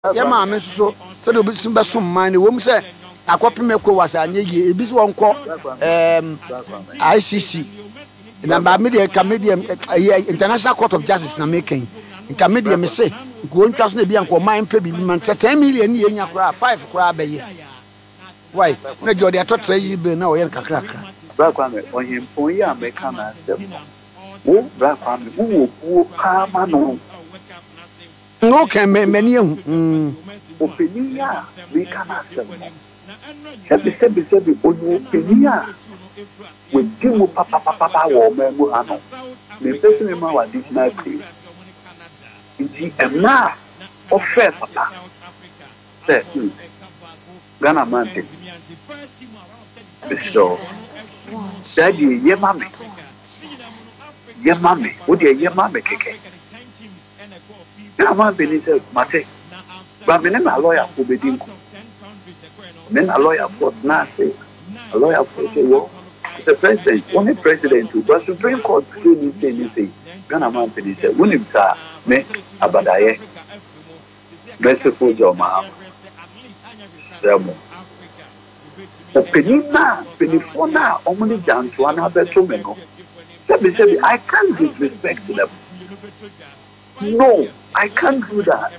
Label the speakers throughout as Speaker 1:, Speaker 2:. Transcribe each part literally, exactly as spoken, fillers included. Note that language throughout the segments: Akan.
Speaker 1: ya ma me so so do bisim be som man wo mu se akopem ekwo wasa anye ye ebi so wonko em I C C na ba media ka media International Court of Justice na making nka media me se ko ntwa so na bi anko man pe bi man ten million ye nya kra five kra be ye why na jodi atotra yi be na o ye kakra kra
Speaker 2: bra kwa me ohimpo yi ameka na asem wo bra kwa me wo wo ka ma no
Speaker 1: no can many mm
Speaker 2: opinion we can asem sebi sebi sebi onu opinion we dimu papa papa papa wo me mu ano me pese me ma wa dictionary please inti emna offer papa say Ghana man so daddy ye mami ye mami wo de ye mami keke Ghana man be ni say mate ba me na lawyer for bedinku me na lawyer for na say a lawyer for say wo the president only president to but Supreme Court say ni say ni say Ghana man be ni say woni ta me abadaye merciful joma Remo Openina, Penifona, Omni Jantuana Betomeno. Sebi Sebi, I can't disrespect them. No, I can't do that.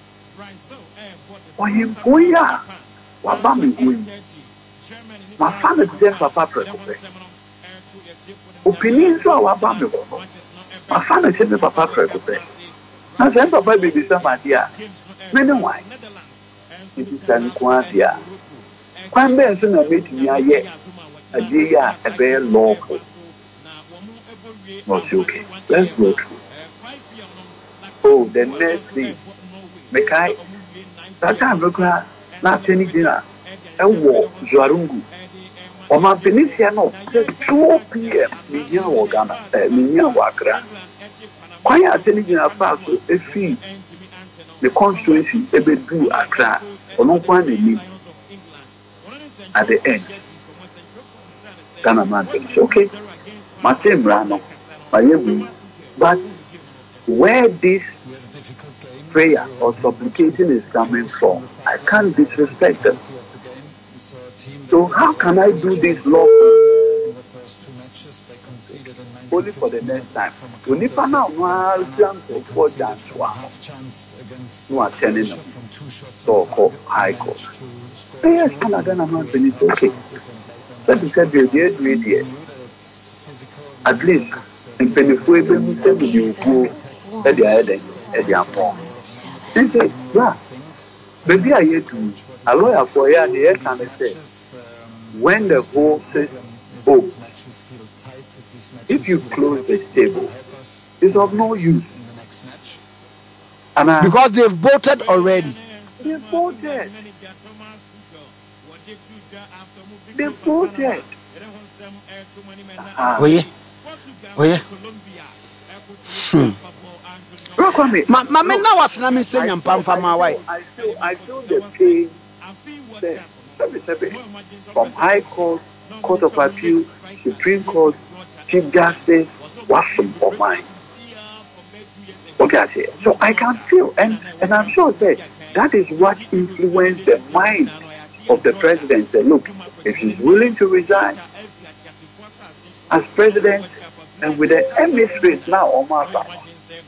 Speaker 2: For him, we are. Wabami, we. My father is there, Papa Precope. Opinions are Wabami. My father said, Papa Precope. Now, then, Papa, baby, some idea. Many why? It is an quantia. When there's an meeting, I yet a dear, a very lawful. Not okay. Let's go through. Oh, the next thing, Mekai, that time, look at not any dinner, a war, Zuarungu. Or my Venetiano, two p.m. Minya Wagana, Minya Wakra. Quiet any dinner fast, a fee, the constituency, a bit do Accra, or no one in me. At the end, Ghana man says, okay, my same rano, my every, but where this prayer or supplication is coming from, I can't disrespect them. So how can I do this law only for the next time? We need to know for Joshua. No attending them. So called High Court. Yes, Canada man finished okay. Let me say the dear dear. At least in Penifue, we said you go at the head at the amount. Then say, yeah, maybe I hear to a lawyer for ya the head can say when the whole says, oh, if you close the table, it's of no use. And I,
Speaker 1: because they've voted already.
Speaker 2: They voted. They voted.
Speaker 1: Uh-huh. Oh yeah. Oh yeah. Hmm. Ma, ma, me na was na me say nyampa mfa ma why.
Speaker 2: I feel, I feel the pain there. From High Court, Court of Appeal, Supreme Court, Chief Justice, what's for mine? Okay, I say. So I can feel, and and I'm sure that that is what influenced the mind of the president. Say, look, if he's willing to resign as president, and with the emissaries now on my side,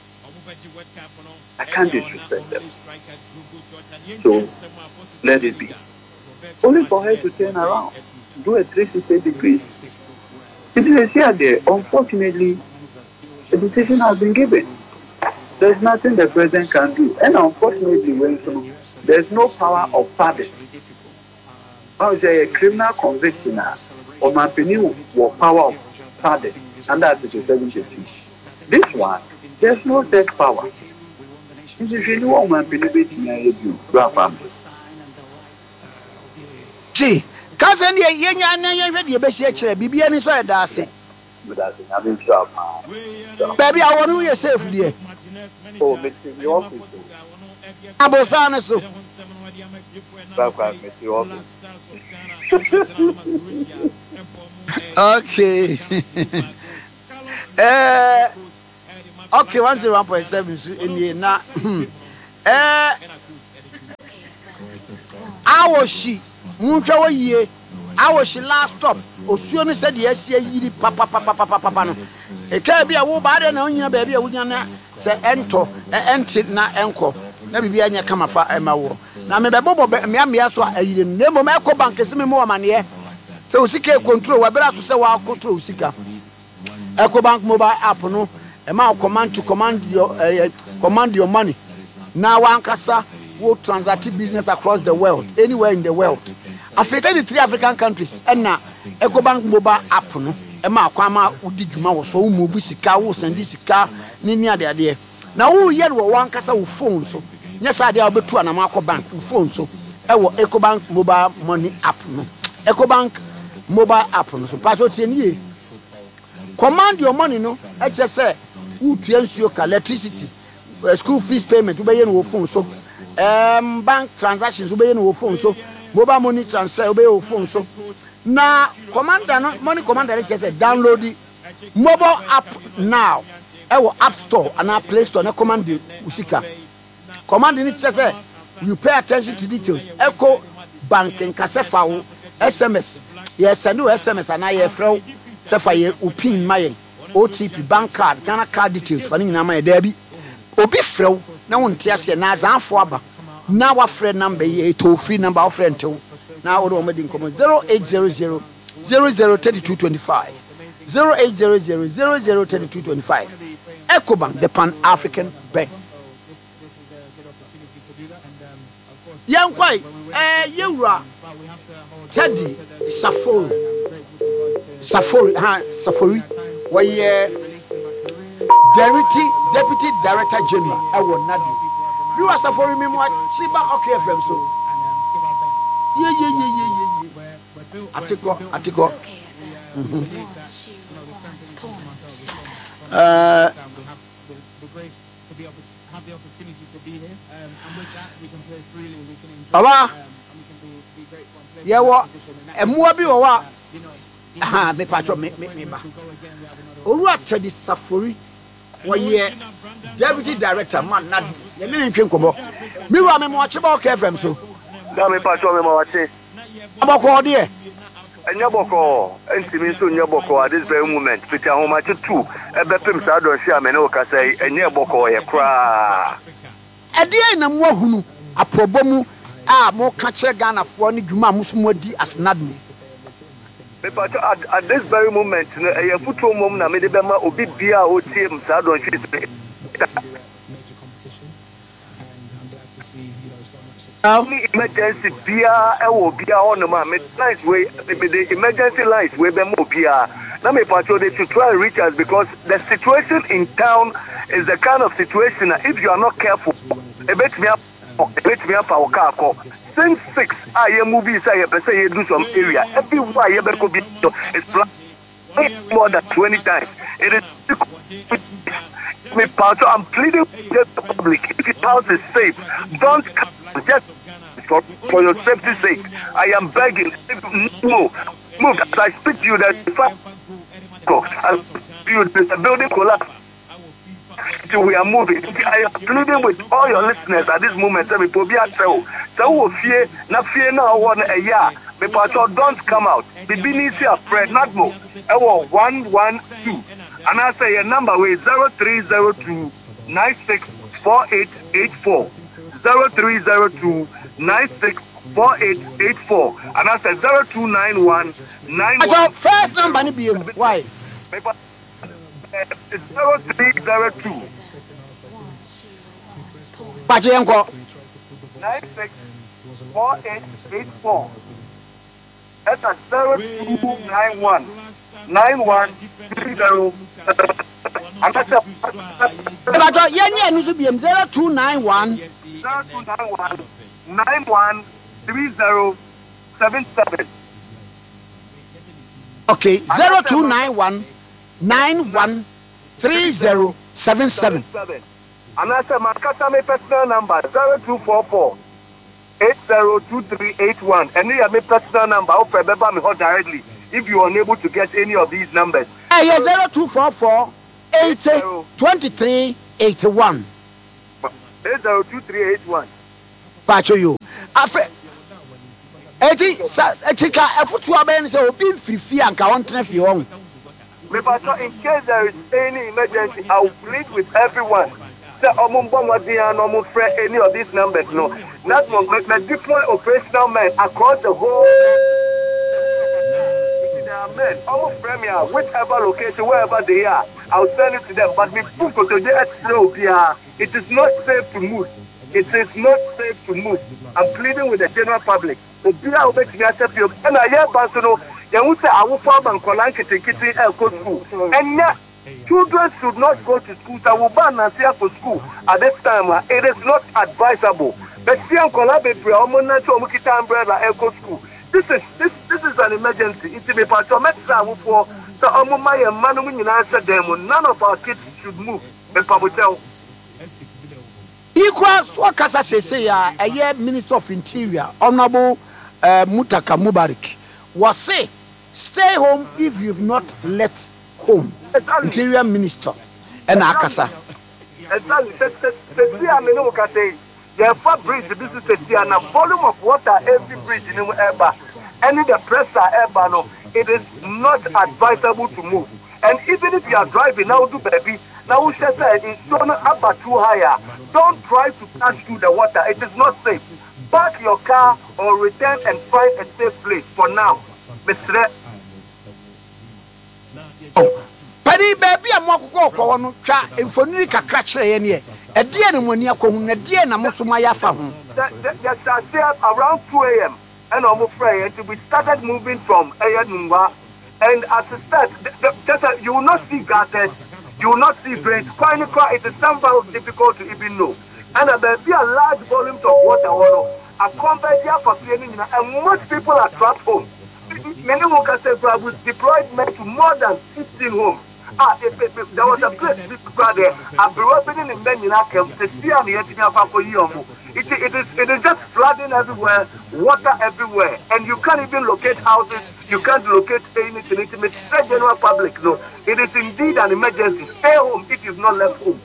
Speaker 2: I can't disrespect them. So let it be. Only for her to turn around, do a three sixty degrees. It is here there. Unfortunately, the decision has been given. There's nothing the president can do. And unfortunately, when so, there's no power of pardon. I would say a criminal conviction or my opinion or power of pardon under Article seventy-two. This one, there's no death power. This is really what my opinion is.
Speaker 1: See, cousin, ye yanya na ready e be se kire bibia ni so e da ase. Baby, I want you safe there.
Speaker 2: Oh, Mister the office.
Speaker 1: Abosana so. Okay. eh okay, one oh one point seven so in na. Eh Awoshi munhwe wo yie awoshi last stop osuo ne se de asie yiri papa papa papa papa no e ka bia wo ba de na onyina ba bia wonya na se ento enti na enko na bibia anya kama fa ema wo na me bebobo me amia so ayire no mo me ko bank se me mo amane se osika control wa bra so se wa control osika Eco Bank mobile app no e ma command to command your uh, command your money now one kasa will transact business across the world anywhere in the world Africa the three African countries and na Eco Bank mobile app no e ma kwama udi djuma wo so move sika wo send sika ni ni ade ade na wo ye wo one kasa wo phone so nya sa ade obetu na ma bank wo phone so e wo Eco Bank mobile money app no Eco Bank mobile app no so pato tie ni command your money no e je say who transfer electricity uh, school fees payment obey no phone so um bank transactions obey no phone so mobile money transfer obey no phone so na commander no money commander just say download the mobile app now e wo app store and play store na command the usika command it just say you pay attention to details Eco banking kasefa wo S M S yes send you S M S and I frau sefa ye upin maye O T P bank card Ghana card details fa nyina maye there bi obi frau na wonte ase na azanfo aba na wa friend number ye to free number of friend to na wo do mo din komo zero eight zero zero zero zero three two two five zero eight zero zero zero zero three two two five Eco Bank the Pan African Bank yan kwai eh yewura Teddy Safori Safori ha Safori waye deputy deputy director general e won nadu you are Safori me mo Shiba okay F M so ye ye ye ye ye atiko atiko uh have the opportunity to be here um, and with that we can play freely we can enjoy um, and we can be, be grateful and play yeah what emua bi wo wa ah me patro me me ba Owura Teddy Safori waye deputy director man na ye me ntwe nkobo mi wa me mo cheba o K F M so
Speaker 2: da me patro me mo wache
Speaker 1: aboko de
Speaker 2: enya boko entimi so nya boko at this very moment Peter Homa two ebe pem sa do hia me ne o ka say enya boko ye kra
Speaker 1: ede na mo hunu aprobomu a mo ka kire Ghana fo ni djuma musumo di asnadmu
Speaker 2: but at, at this very moment e ye futu mom na me de be ma obi bia o tie m sa do hwe Only emergency bia e wo bia on ma me lines way the emergency lines we be mo bia na me patrol they to try and reach us because the situation in town is the kind of situation that if you are not careful a bit me up a bit me up our car call since six I am movie say you say you do some area everywhere you better be it's more than twenty times it is me patrol I'm pleading with the public if your house is safe don't come just for, for your safety sake I am begging move move as I speak to you that if I go and you the building collapse so we are moving I am pleading with all your listeners at this moment say people be at so so fear na fear now one a year me patrol don't come out be beneath your friend not more ewo one one two and I say your number is zero three zero two nine six four eight eight four zero three zero two nine six four eight eight four and I said zero two nine one nine one.
Speaker 1: First number ni be why?
Speaker 2: zero three zero two.
Speaker 1: Pache yanko.
Speaker 2: nine six four eight eight four. That's at zero two nine one nine one three zero. And that's a.
Speaker 1: Pache yenye nusu be zero two nine one.
Speaker 2: zero two nine one nine one three zero seven seven.
Speaker 1: Okay, zero two nine one nine one three zero seven seven.
Speaker 2: And I said my customer personal number zero two four four eight zero two three eight one. And you have my personal number. I'll remember me directly if you are unable to get any of these numbers.
Speaker 1: Hey, yeah, zero two four four eight twenty three eighty one.
Speaker 2: eight zero two three eight one.
Speaker 1: Pacho you. afe eti sa etika efutu aben say obi mfirifi anka won tena fi ho
Speaker 2: in case there is any emergency, I will plead with everyone. Say, no any of these numbers, no. That will make me deploy operational men across the whole. There are men, almost premier, whichever location, wherever they are, I'll send it to them. But me, it is not safe to move. It is not safe to move. I'm pleading with the general public. So be out of the and I hear Bansono. They will say, I will farm and Kolan Kitty Kitty go school. And yet, children should not go to school. I will ban and see for school at this time. It is not advisable. But see, I'm collaborating with Omona to Omukita umbrella eco school. This is this this is an emergency. It's a part of Metsa for the Omumaya and Manu in answer them. None of our kids should move. The Pabutel.
Speaker 1: Equals what Kasa say, a year Minister of Interior, Honorable uh, Mutaka Mubarak, was say, stay home if you've not left home. Exactly. Interior Minister and Akasa.
Speaker 2: Exactly. The bridge, this is a volume of water every bridge in the air. Any the pressure air no, it is not advisable to move. And even if you are driving now, do baby, now we should say it's not up too higher. Don't try to pass through the water. It is not safe. Park your car or return and find a safe place for now. Mister
Speaker 1: Oh, Paddy baby, I'm walking on track in Fonri Kakra here. A dear and when you're going, a dear and Mosumaya found.
Speaker 2: Yes, I said around two a m and almost prayer we started moving from Ayadumba. And as a start, just you will not see gutters, you will not see drains. Quite it is somehow difficult to even know. And there be a large volumes of water, a conversion for cleaning, and most people are trapped home. Many workers have deployed men to more than fifteen homes. Ah, if, if, if there was a place people there, I've been opening in men in our camp, to see on the it, it is it is just flooding everywhere, water everywhere, and you can't even locate houses, you can't locate anything. It's a straight general public. So it is indeed an emergency. Stay home if you've not left home.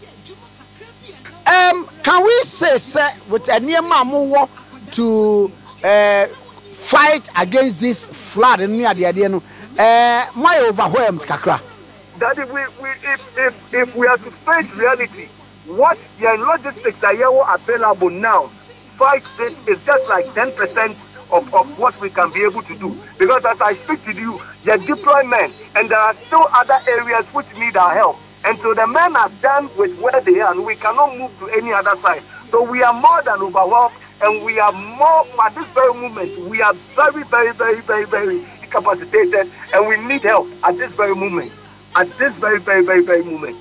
Speaker 1: Um, can we say, sir, with a near mamu to uh, fight against this flood in near the idea? Uh, my overwhelmed kakra.
Speaker 2: That if we, we if, if if we are to face reality, what the logistics are available now, fight this is just like ten percent of, of what we can be able to do. Because as I speak to you, the deployment and there are still other areas which need our help. And so the men are done with where they are, and we cannot move to any other side. So we are more than overwhelmed, and we are more, at this very moment, we are very, very, very, very, very incapacitated, and we need help at this very moment. At this very, very, very, very moment.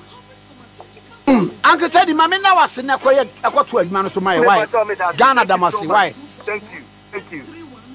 Speaker 1: Uncle Teddy, Mamma was in a quiet, a quarter man of my wife. Ghana Damasi, why?
Speaker 2: Thank you, thank you.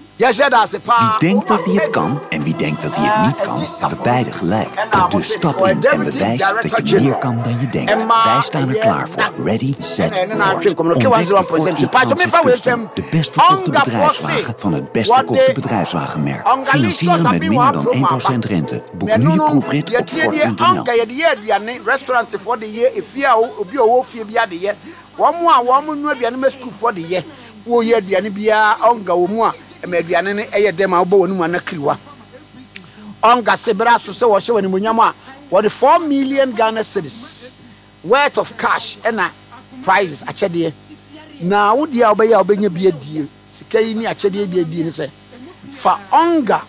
Speaker 3: Wie denkt dat hij het kan en wie denkt dat hij het niet kan, hebben beide gelijk. Dus stap in en bewijs dat je meer kan dan je denkt. Wij staan er klaar voor. Ready, set, forward. Ontdek de Ford E-Transit Custom, de best verkochte bedrijfswagen van het best verkochte bedrijfswagenmerk. Financieren met minder dan één procent rente. Boek nu je proefrit op Ford punt n l.
Speaker 1: Restaurant for the year, if you be a wolf, you be the year. One more woman will be a school for the year. Oh, yeah, the Anibia, Onga, Umwa. Mediane eye dem abo wonu na kriwa onga sebra so se wo hye woni munyama what the four million Ghana cedis worth of cash and prizes achede na wodi a obeye obenya bia die sika yi ni achede bia die ni se fa onga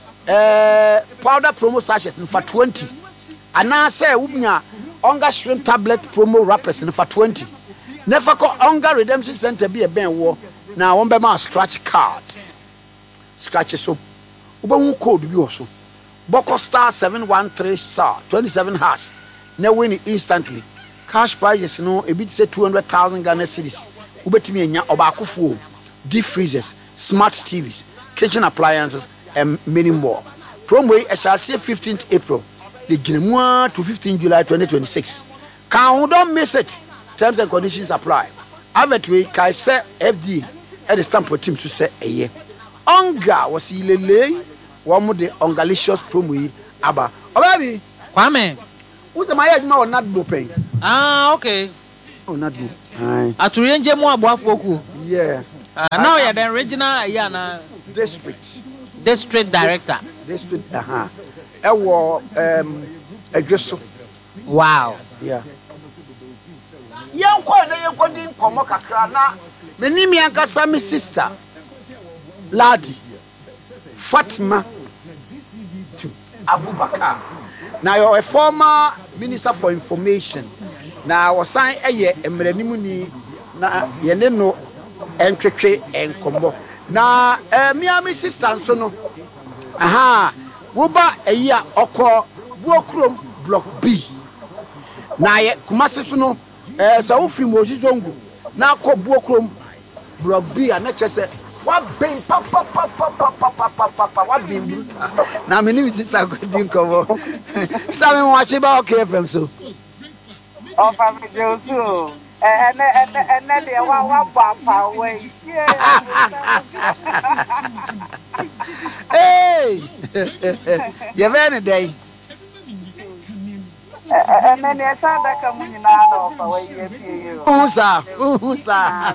Speaker 1: eh powder promo sachet for twenty ana se wubnya onga shrimp tablet promo wrappers for twenty never call onga redemption center be a ben wo na won be ma scratch card scratch so uba code bi oso boko star seven one three star twenty-seven hash na win instantly cash prizes no e bit say two hundred thousand Ghana cedis ubetimi enya obakofo deep freezers smart T Vs kitchen appliances and many more. Promo e shall say fifteenth April the Ginemua to fifteenth July twenty twenty-six. Can don't miss it. Terms and conditions apply. Avetwe kai say F D at the stamp team to say a year. Onga was ilele one more the ongalicious promo aba. Obabi
Speaker 4: Kwame
Speaker 1: who's my age ma not bopeng.
Speaker 4: Ah okay.
Speaker 1: Oh not bo. Aye.
Speaker 4: Aturienje mo aboafoku.
Speaker 1: Yeah.
Speaker 4: Uh, now you're the regional yeah,
Speaker 1: district.
Speaker 4: District director.
Speaker 1: District, uh huh. I was um a just
Speaker 4: wow.
Speaker 1: Yeah. Young Kwana, young Kwana, Komoka Krana, Menimian Kasami sister, Ladi, Fatima to Abubakar. Now you're a former Minister for Information. Now I was saying a year and Mrenimuni na Yeneno and Trichet and Combo. Now, a Miami sister, so no. Aha, Wuba a year oko Wokrum Block B. Now, Kumasi eh sa ofri moji zongu na akọbu okrom block B and just say what ben pa pa pa pa pa pa pa pa what ben na me ni sister go din kowo sta me watch ba okay from so
Speaker 5: oh family do too eh eh eh eh dey wa wa pa pa we
Speaker 1: hey you very day
Speaker 5: and then I said that come in now for way you.
Speaker 1: Who's that? Who's that?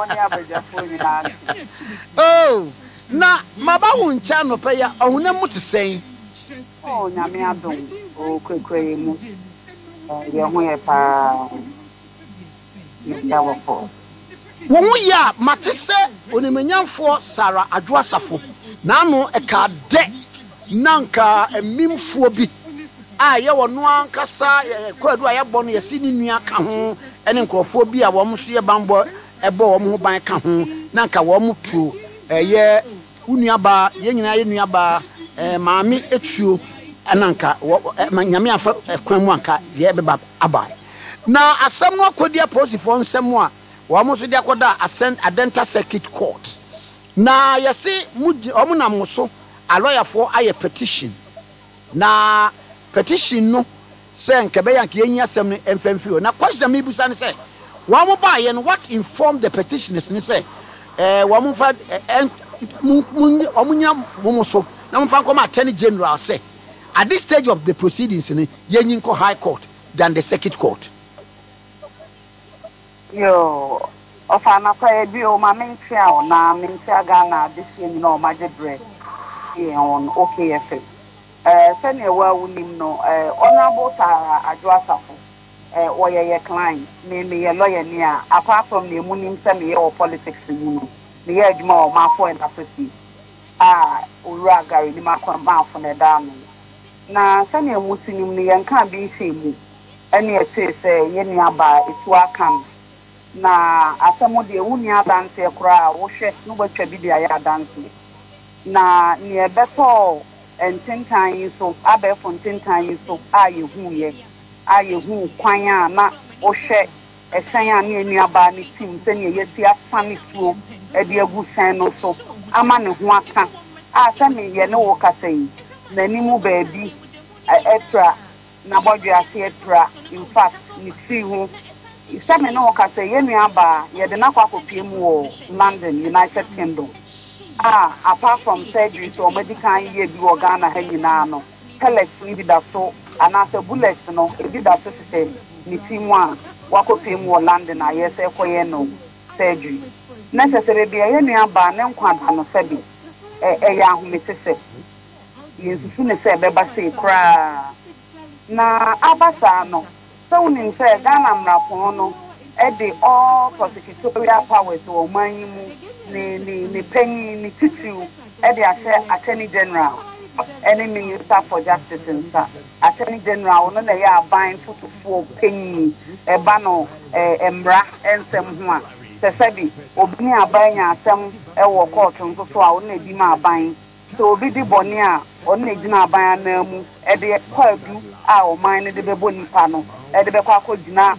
Speaker 1: Oh, na maba wuncha no pe ya ohuna mutu sen.
Speaker 5: Oh, nyame adom. Oh, kwekwe mu. Eh, ye ho ye pa. Ya wo fo.
Speaker 1: Wo mu ya matese onimenyamfo Sara Adwoasafo. Na no e ka de nanka emimfo bi. Ah, ye wo no ankasa kwadu ayebo no yesi ni nua ka ho ene nkrofo bi a wo mo so ye bambo ebo wo mo ban ka ho na nka wo mo tu eye unuaba ye nyina ye nuaba eh maami etuo ananka nyame afa kwan mu anka ye beba abai na asem no akodi aposifo nsem a wo mo so de akoda ascend adenta circuit court na yesi o mo nam so a lawyer for aye petition na petition no say nkebe yank yenyi asem no emfamfio na question me busa ne say wa mo ba ye no what informed the petitioners ne say eh wa mo fa omunya mo so na mo fa come attorney general say at this stage of the proceedings ne yenyi ko high court than the circuit court
Speaker 5: yo ofana kwa bi o ma mentia o na mentia ga na this year no ma jebre e on O K F eh sene wa unim no eh honorable Sara Adwoasafo eh oye ye client me me ye lawyer ni a apart from the munim se me ye o politics ni me ye adwuma o ma for and afeti ah owura gari ni ma kwa ma for na da no na sene musinim ni ye nka bi se mu ene e se se ye ni aba etu akam na asamo de wuni adanse kura wo hwe no batwa bi de aye adanse na ni e beto ententan so abe fontentan so aye huye aye hu kwan a na wo hwe esan a ne anuaba ne tim se ne yesi afane tuo e de agu san no so ama ne ho aka a se me ye ne wo kasai na nimu baabi etra na bodwe ase etra in fact ni ti hu se me no kasai ye nuaba ye de na kwa kopie mu wo London United Kingdom. Ah, apart from surgery, so medical year be organa hanging no. Pellets ni da so, and as a bullet no, it did that system. Ni team one, wako team wo London, I yes, a no surgery. Necessary be a near ban and quanta no sebi. A young missus. You soon say, Beba say, cry. Na abasano, so in say, Ganam Rapono. Edi all prosecutorial powers or money ni ni ni penny ni titu edi ase attorney general any minister for justice nsa attorney general no na ya aban futufuo penny e ba no emra ensem ho a se sebi obi ni aban nya asem e wo court nso so a wo na di ma aban so obi di boni a o na di na aban anamu edi kwadu a o man ne de bebo nipa no ede be kwa kodina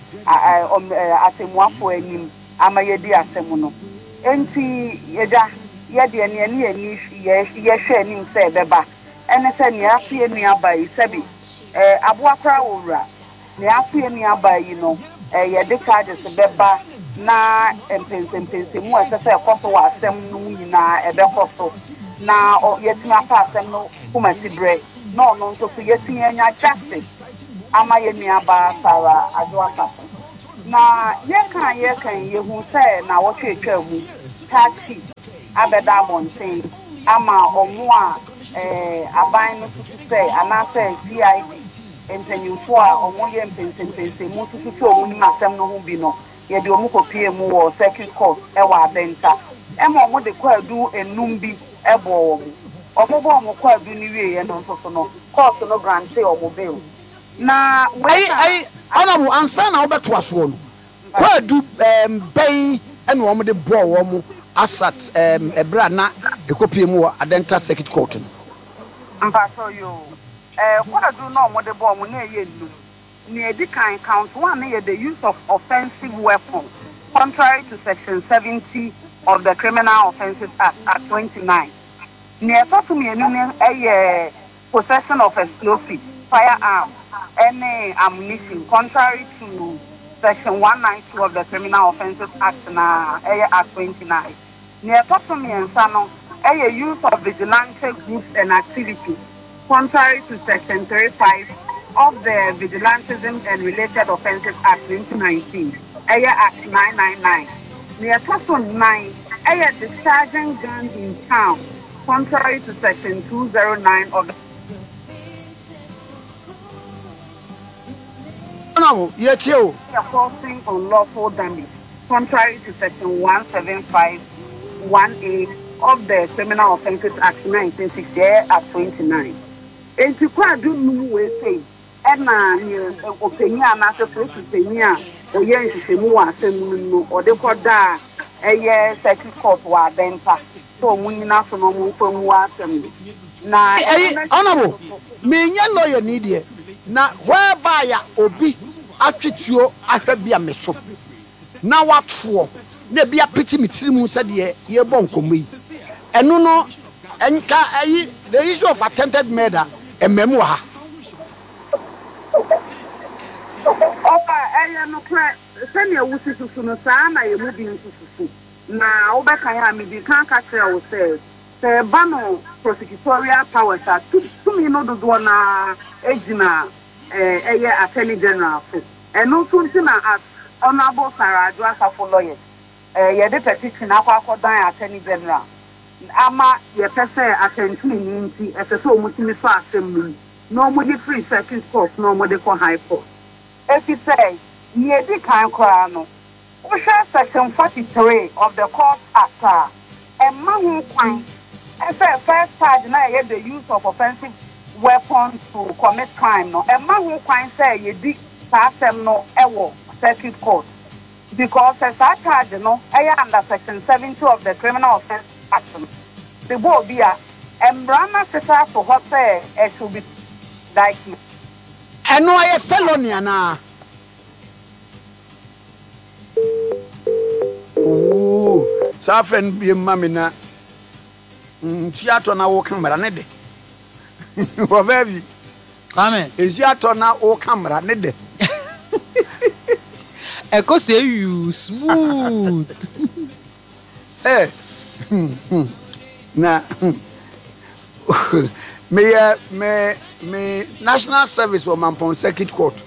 Speaker 5: atemuafo anim amaye di asemu no enti yeda yede ene ene ani ye ye hwe anim se beba ene se ne afie nuaba yi sebi eh aboakra wura ne afie nuaba yi no eh yede charges beba na empensempense mu asese ekoso wa asem no nyina ebe koso na yetima fa asem no kuma sibre no no nso so yetin anya justice ama ye nuaba Sara Adwoasafo na ye kan ye kan ye hu se na wo twetwa mu taxi abeda bonten ama omo a eh aban no tutu say anase V I P mpanyimfo a omo ye mpensempense mu tutu omo ni asem no ho bi no ye de omo kopie mu wo circuit court e wa adenta e ma omo de kwadu enum bi e bo omo omo bo omo kwadu ni wie ye no so so no court no grant omo bail na
Speaker 1: ai ai honorable ansa na obeto aso no kwadu em ben ene omo de bo omo asat em ebra na ekopie mu adenta circuit court no
Speaker 5: mpa so yo eh kwadu no omo de bo omo na eye nnu ni edi kan count one na the use of offensive weapon contrary to section seventy of the Criminal Offences Act at twenty-nine ni esofu mi enu ni eye possession of explosive firearm any ammunition contrary to section one ninety-two of the Criminal Offences Act na eye at twenty-nine ni esofu mi ensa no eye use of vigilante groups and activities contrary to section thirty-five of the Vigilantism and Related Offences Act twenty nineteen, Aya Act nine ninety-nine. Near Person nine, Aya discharging gun in town, contrary to Section two oh nine of the.
Speaker 1: No, yet you.
Speaker 5: Causing unlawful damage, contrary to Section one seventy-five one A of the Criminal Offences Act nineteen sixty at twenty-nine. And to quite do we say. Ena ni openya na se so openya o ye nhihemu wa asem no o de koda eye circuit court wa denta so munyina so no mu famu wa asem na
Speaker 1: eh honorable me nya lawyer ni de na whereby ya obi atwetuo ahwa bia me so na watwo na bia piti mitirimu se de ye bon komo yi eno no enka ayi the issue of attempted murder ememu ha
Speaker 5: Opa eye no kra se ne wusi susu no saa na ye mu bi susu na wo be kan ya me bi kan ka kra wo se se ba no prosecutorial powers are to me no do na ejina eh eye attorney general so eno so ntina as honorable Sarah Asafo lawyer eh ye de petition akwa akodan attorney general ama ye pese attention ni nti ese so mu timi so asem no mo de free circuit court no mo de ko high court. If you say, near the kind of section forty-three of the Court Act, and man who and say first charge now the use of offensive weapons to commit crime. No, and man who can say you did them no ever circuit court because as that charge no, I under section seventy of the Criminal Offences Act. The board be a and Brahma Sita for what say it should be like.
Speaker 1: I know I a felony na. Ooh, sa friend bi mama na. Ntiato na wo camera ne de. Wo baby.
Speaker 4: Amen.
Speaker 1: Eziato na wo camera ne de.
Speaker 4: E ko say you smooth.
Speaker 1: Eh. Na. Me uh, me me national service for Mampon circuit court.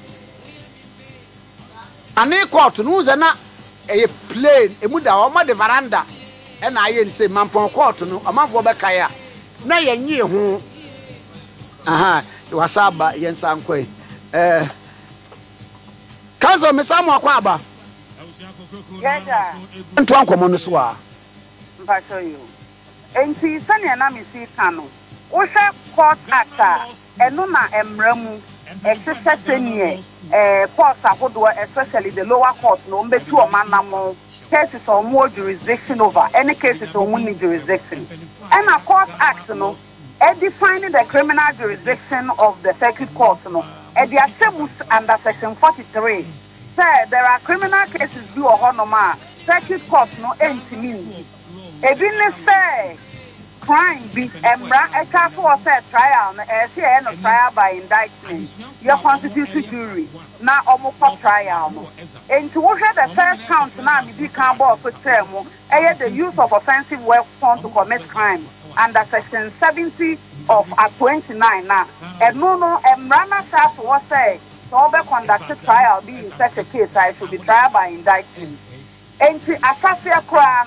Speaker 1: Ani court no ze na e plane emu da o ma de veranda e na aye say Mampon court no amanfo be kai a na yenye ho aha wasaba yensa nkoi eh kazo me samu akwa aba
Speaker 5: Yaja
Speaker 1: nto ankomo no so a
Speaker 5: mpa show you enti sane na me si kanu Osha Court Act, Enuna Emremu, Exception, eh, courts ahodo, especially the lower court, no, mbe two manamo cases or more jurisdiction over any cases or money jurisdiction. And a Court Act, no, e defining the criminal jurisdiction of the circuit court, no, e the attributes under section forty-three. Say there are criminal cases due or honoma, circuit court, no, entity. E bin say. Crime be embra a careful or set trial, a C N trial by indictment. Your constitution jury now almost trial. And to watch the first count now, be carbon for term, the use of offensive weapons to commit crime under section seventy of Act twenty-nine now. And no, no, and Rana Sass was say, so the conducted trial be in such a case, I should be trial by indictment. And to Assassia Crown.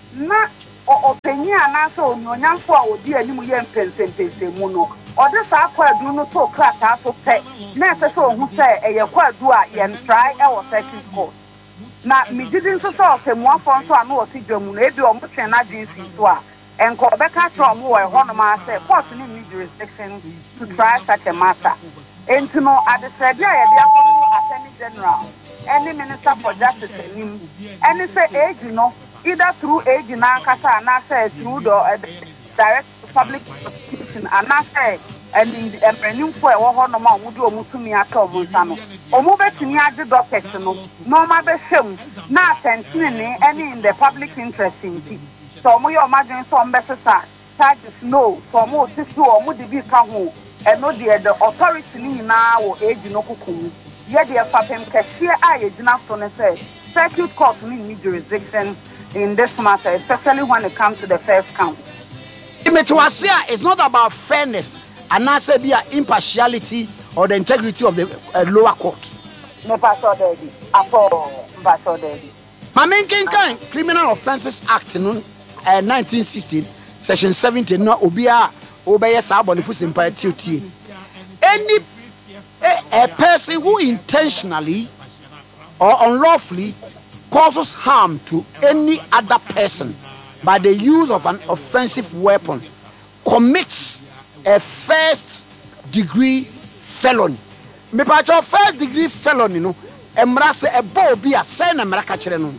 Speaker 5: na openyi anasa onyonyamfo a odi animu ye mpensempense mu no ode saa kwadu no to krata so pe na ese so ohu se eye kwadu a ye try e wo circuit court na mi didn't so so se mo afon so anu o si dwamu na ebi o mo twen na jinsi so a enko obeka tro mo we ho no ma se court ni need jurisdiction to try such a matter enti no adesrede a ye bia ko attorney general any minister for justice enim any say age no either through age na kasa na say through the uh, direct public prosecution and na say and in the emprenew for e wo ho no ma omudu omutumi aka omunsa no omu betumi age docket no no ma be hwem na attention ni any in the public interest in it so mo yo imagine so mbesesa charges no so mo tisu omu de bi ka ho and no the the authority ni na wo age no kukum ye de fapem kehie a ye gina so ne say circuit court ni need jurisdiction in this matter, especially when it comes to the first count.
Speaker 1: It's not about fairness and not be impartiality or the integrity of the uh, lower court.
Speaker 5: No, Pastor Daddy. Apo, Pastor Daddy.
Speaker 1: Mamen Kinkan, Criminal Offences Act, uh, nineteen sixteen, Section seventeen, no obia obey sabon for sympathy. Any a, a person who intentionally or unlawfully causes harm to any other person by the use of an offensive weapon commits a first degree felony. Me pa cho first degree felony no emra se ebo bi a say na mra ka kire no.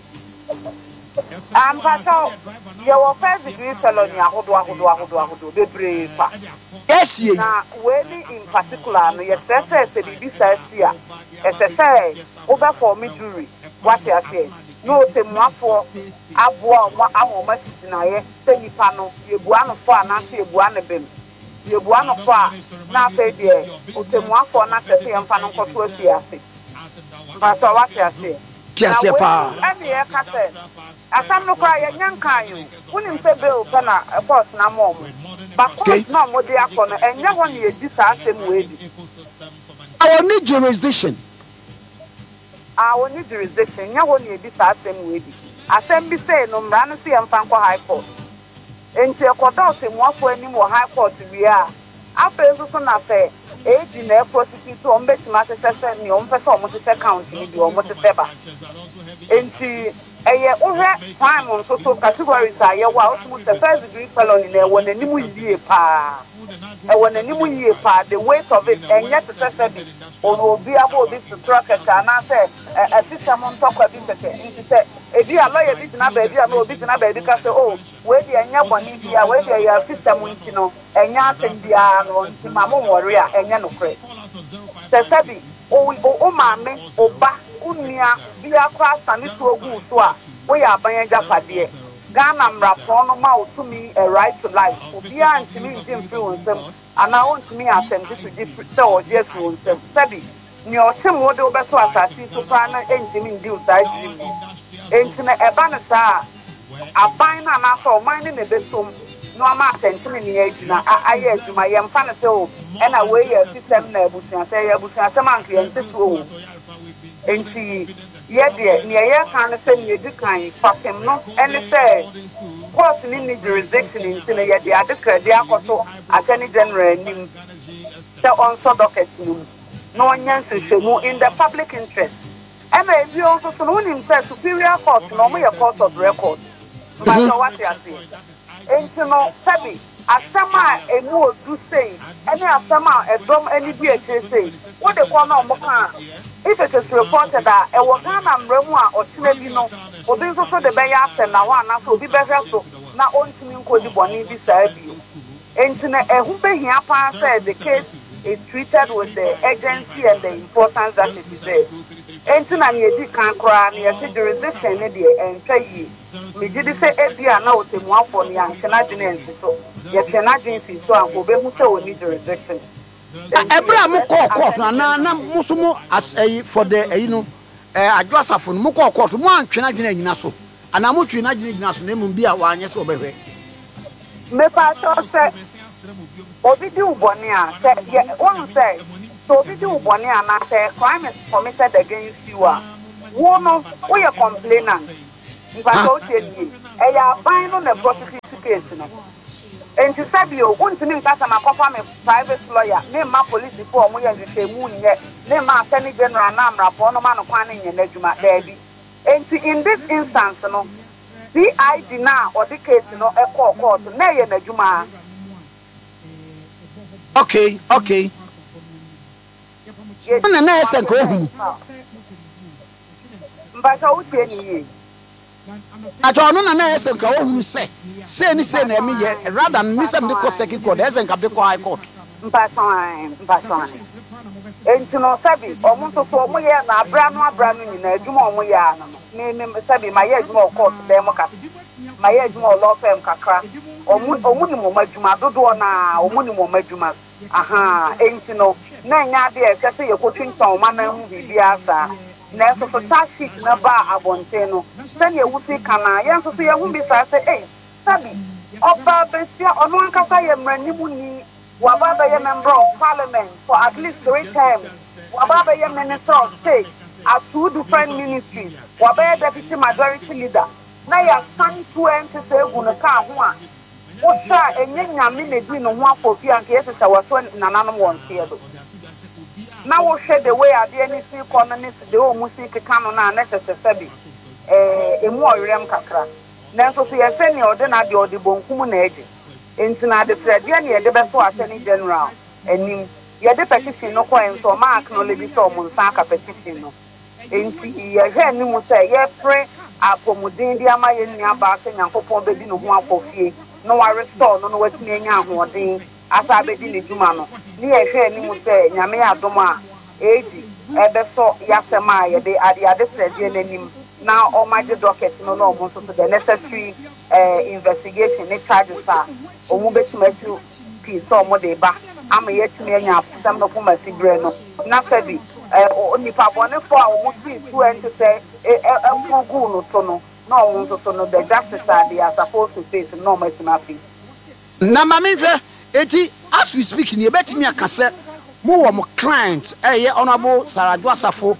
Speaker 5: Am pa cho your first degree felony ahodo ahodo ahodo ahodo bebre pa.
Speaker 1: Yes ye.
Speaker 5: Na we in particular no yes say say bi say sia. Ese say over for me jury. What you say? No, say mwafo aboa mo amoma sitina ye say nipa no ye bua no fo ana say bua ne bem ye bua no fo na say de o say mwafo na say ye mfa no nkoto asiase but what you say?
Speaker 1: Tiase pa
Speaker 5: e ye ka say asam no kwa ye nyankan yo unim say bill pa na force na mo mo ba court na mo de akono enye ho ne ye di sa asem we di
Speaker 1: our need jurisdiction.
Speaker 5: I will need jurisdiction. You will need this same way. Assembly say no man see and fanko high court. And to a quarter to more for any more high court we are. After so na say, age in a prosecutor on bet master says me on first almost a county you almost a pepper. And to a over time on social categories are your wild the first degree felony there when a new year pa. And when a new year pa the weight of it and yet the second or will be able to track a can answer a system on top of it. If you are lawyer, it's not baby, I know it's not baby because oh, where the young one is here, where the system wins, you know, and young and the on Mamma warrior and young credit. The Sabi, oh, oh, mammy, oh, ba, unia, be a class and it's so good to us. We are buying Japadia. Ghana Rapono mouth to me a right to life. Be and to me influence them, and I want to me attempt to different so just influence them. Sabi, near some model better as I to plan and Jimmy do that. Into a banner, a bind and after minding a bit soon. No matter to me, I yes, my young fanatical, and away a system nebuchs and say a bush as a monkey and this room. And she, yet, near your kind of send you the kind, fuck him not, and say, what's in the jurisdiction in Sina, yet the other Kurdiakoto, Attorney General, and so on so docket, no one answers in the public interest. And if you also known himself superior court, normally a court of record. No matter what you are saying. And you know, Sabi, as summer a more do say, any as summer a drum any beer say, what the corner of Mokan. If it is reported that a Wakana Remua or Tinebino, or this also the Bay after Nawana, so be better so not on to me could you boni beside you. And to a Humpe Hiapa said the case is treated with the agency and the importance that it is there. And to Nani can't cry near the jurisdiction and say, we did say every now to one for the Canadian so, yet Canadian so and will be who need jurisdiction.
Speaker 1: Abraham call court na na musumo as a for the you know eh adwasafo no call court mo antwena gina gina so ana mo twena gina gina so na mu bia wa anye so obehwe
Speaker 5: me pa so say obi di uboni a say one say so obi di uboni a na say crime is committed against you a wo no wo ye complainant nfa so say ni eya ban no na prosecute case no enti sabio untimi nkasa makofa me private lawyer me ma police for omo ye nhwehwemu nye me ma attorney general na amrapọ no ma no kwan nye na adwuma dabi enti in this instance no C I D na or the case no e court court na ye na adwuma.
Speaker 1: Okay, okay. Na na ese nko hu.
Speaker 5: Mbasha utie ni ye.
Speaker 1: Ajo no na na ese nka hu se. Se ni se na emi ye rather me se me ko second court, ese nka be ko high court.
Speaker 5: Mbasha, mbasha. Enti no sabi omo so so omo ye na abra no abra no ni na adwuma omo ye ano. Me me sabi ma ye adwuma court dem ka. Ma ye adwuma law firm kakra. Omu omu ni mo madwuma dodo na omu ni mo madwuma. Aha, enti no na nya de e se ye ko twinton ma na hu bibia sa. Na so so tax sheet na ba abonte no. Se ye wusi kana, ye so so ye hu bi sa se eh sabi oba besia ono ankasa ye mranimu ni wababa ye member of parliament for at least three terms. Wababa ye minister of state at two different ministries. Wababa deputy majority leader. Na ya san twenty se egu no ka ho a. Ocha enye nyame na di no ho afofi anke yesi sa waso nananom won tie do. Na wo hwe the way ade ani si communist de o musi keka no na na sese sabi eh emu owerem kakra. Na so so ye se ne ode na de ode bonkum na eje. Enti na de frede na ye de beso attorney general enim ye de petition no ko enso ma acknowledge so mo nsa ka petition no. Enti ye hwe ni mu se ye pre apomuden di ama ye nua ba se nyankopon be di no ho afofie no wa restore no no watumi anya ahoden asa be di ne dwuma no ni ye hwe ni mu se nyame adom a eji ebe so yasema ye de ade ade frede n'anim na o ma de docket no no mo so the necessary uh, investigation ne charges are o mu betuma tu piece o mo de ba ama ye tumi anya afusam no kuma sibre no na fabi o nipa bone fo a o mu ti two and say e fugu no to no na o so so no the justice are they are supposed to face no ma fi
Speaker 1: na ma me hwe eti as we speak ni betimi akase mo wo mo client eh ye honorable Sarah Asafo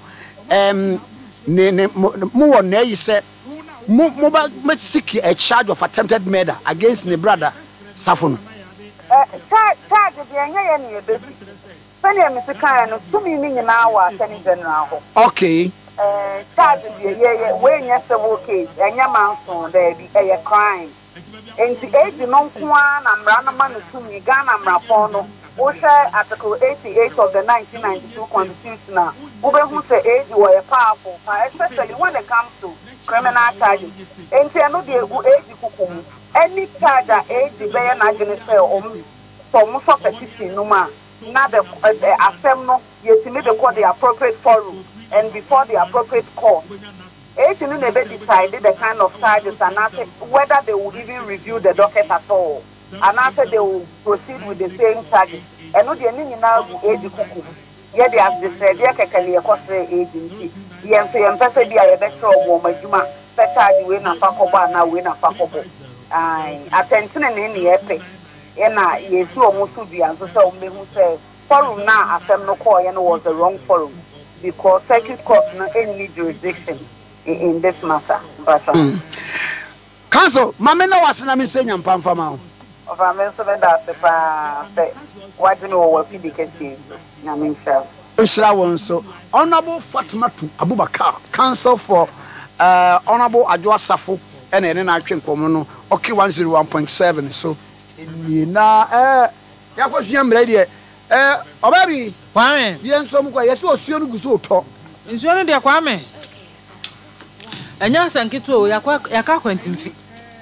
Speaker 1: em ne ne mo wo na yi se mo mo ba seek a charge of attempted murder against ne brother Safo no
Speaker 5: eh charge de anya ye ne be Penny and Mister Kyle, two million hour attorney general.
Speaker 1: Okay.
Speaker 5: Uh, charge the yeah, when yes, okay, and your mountain there be a crime. And the age non one and Ranaman to me, Ghana Rapono, Osha Article eighty-eight of the nineteen ninety-two Constitution. Over who say age were a powerful, especially when it comes to criminal charges. And say no, the age kukum. Any charge at age the Bayan against or for most of petition, no man. Now the uh, assembly you need to call the appropriate forum and before the appropriate court. Eight in the decided the kind of charges and after whether they will even review the docket at all. And after they will proceed with the same charges. And no the now age kuku. Yet they have decided they can a cost agency. Yes, I am person be a better woman, Juma, better win a facoba now win a facobo. I attention in the epic. Ena yesu omusu bi anso se o mehu se forum na asem no call yen was the wrong forum because circuit court no any jurisdiction in, in this matter but mm.
Speaker 1: Council mama na wasena me se nyampa mfa ma
Speaker 5: of amen so that se pa se what no wo fi diketi na me sha
Speaker 1: Ishra won so Honorable Fatimatu Abubakar Council for uh, Honorable Adwo Asafo ena ene na atwe nkomo no okay one oh one point seven so ni na eh ya ko hwia mra de eh obabi
Speaker 4: kwame
Speaker 1: ye nso mko ye se osuo no guso to
Speaker 4: nsuo no de kwame anya sanketo o yakwa yaka kwantimfi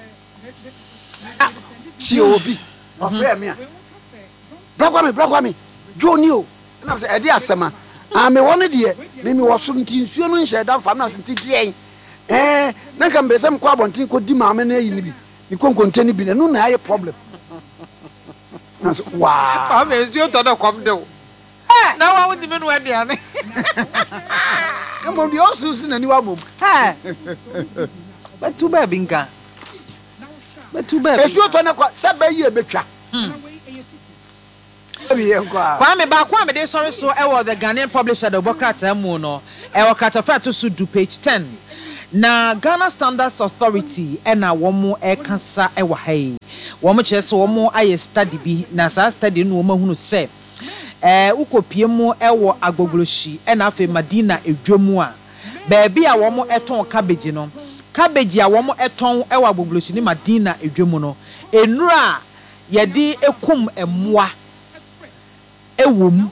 Speaker 1: ti obi ofre me a bra kwame bra kwame joni o na se e de asema a me woni de me me woso nti nsuo no nhye da fa na se nti en eh na ka mbese mko abontin ko di maame na yi ni bi ni konkonte ni bi na no na aye problem. Wow.
Speaker 4: I'm a zero to the come do. Now I want to mean when they are.
Speaker 1: Come on, the also in a new album.
Speaker 4: But too bad, Binka. But too bad.
Speaker 1: If you're going to say, by you, Betra.
Speaker 4: Kwame ba kwame dey sorry so e was the Ghanaian publisher the Bokrat Amuno e was Katafa to Sudu page ten. na Ghana Standards Authority ena womo ekasa ewa hai womo kyerese womo aye study bi na sa study no womo hunu se eh ukopie mu ewo agbogloshi ena afa Madina edwamu a baabi a womo eton cabbage no cabbage a womo eton ewo agbogloshi ni Madina edwamu no enura yedi ekum emmoa ewom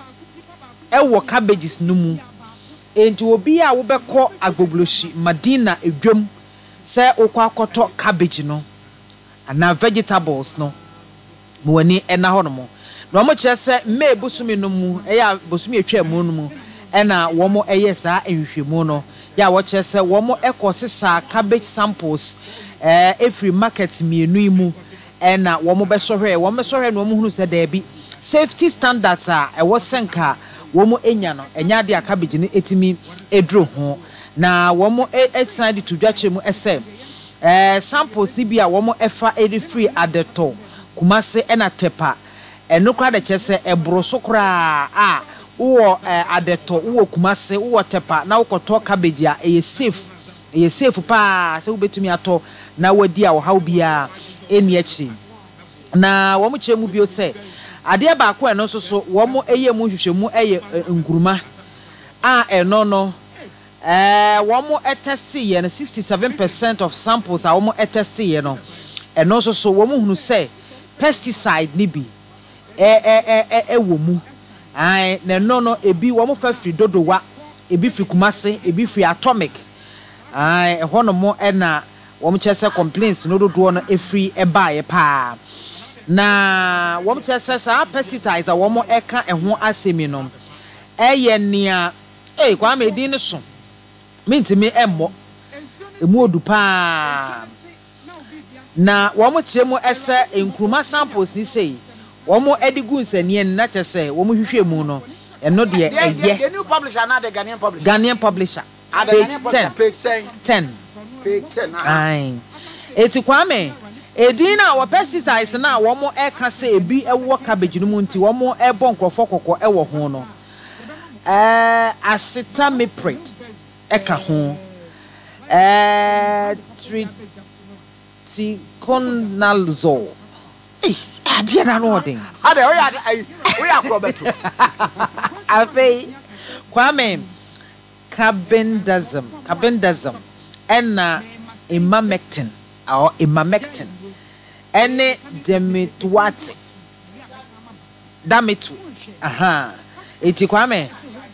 Speaker 4: ewo cabbages no mu enti obi a wo bekọ agbogloshi Madina edwam se okwa akoto cabbage no ana vegetables no mo wani ena ho no mo no mo kire se me bosumi no mu eya bosumi etwa mu no mu ena wo mo eye saa enhwehwemu no ya wo kire se wo mo ekosesa cabbage samples eh every market mienu imu ena wo mo besohwe wo mo besohwe no mo hunu se da bi safety standards a e wo senka womo enya no enya de cabbage ni etimi edro ho na womo extend to dwache mu ese eh samples bi a womo efa eri free adeto kumase ena tepa enokra de chese ebroso kra a wo adeto wo kumase wo tepa na wokoto cabbage a e safe e safe pa se wo betumi ato na wadi a wo haw bia eni echi na womo chemu bio se ade ba ko eno so so wo mo eye mu hwehwemu eye nguruma a eno no eh wo mo test ye no sixty-seven percent of samples a wo mo test ye no eno so so wo mo hunu say pesticide ni bi eh eh eh eh wo mu ai na no no ebi wo mo fa firi dodowa ebi firi kumase ebi firi atomic ai ho no mo na wo mo chese complaints no dodo no efiri eba ye pa na wom chese sa pesticides a wom eka eho asemi no eye nia eh kwa me din so mintimi emmo emu odu pa na wom chemu ese enkruma samples ni sei wom edigu nsanie na chese wom hwehwe mu no eno de eye
Speaker 1: the new publisher na the Ghanaian publisher
Speaker 4: Ghanaian publisher
Speaker 1: page ten
Speaker 4: page ten ai eti kwa me edina wa pesticides na wo mo eka se ebi ewo cabbage no mu nti wo mo ebo nkrofo kokko ewo ho no eh acetamiprid eka ho eh triconazole eh ade na no odin
Speaker 1: ade o ya o ya kro beto
Speaker 4: afei kwame carbendazim carbendazim ena imamectin or imamectin ene demetwat dametu aha eti kwame